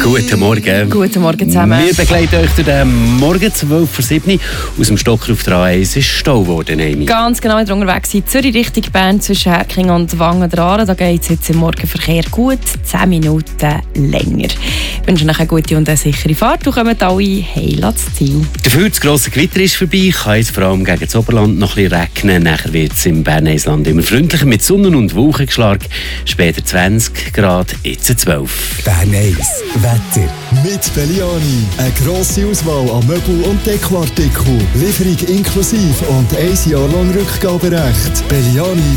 Guten Morgen. Guten Morgen zusammen. Wir begleiten euch durch den Morgen 12:07 aus dem Stocker auf der A1 ist Stau geworden, Amy. Ganz genau, wir unterwegs sind Zürich Richtung Bern zwischen Herking und Wangen dran. Da geht es jetzt im Morgenverkehr gut 10 Minuten länger. Ich wünsche euch eine gute und eine sichere Fahrt. Wir kommen alle heil ans Ziel. Dafür das grosse Gewitter ist vorbei. Kann jetzt vor allem gegen das Oberland noch ein bisschen regnen. Nachher wird es im Berneinsland immer freundlicher mit Sonnen- und Wolkenschlag. Später 20 Grad, jetzt 12. Bern 1 Wetter mit Belliani. Eine grosse Auswahl an Möbel- und Dekoartikeln. Lieferung inklusive und 1 Jahr lang Rückgaberecht. Belliani